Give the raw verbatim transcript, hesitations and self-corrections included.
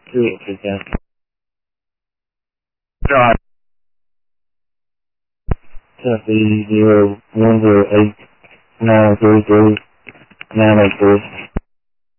Two percent. Drive. Tennessee zero one zero eight nine three three nine eight three.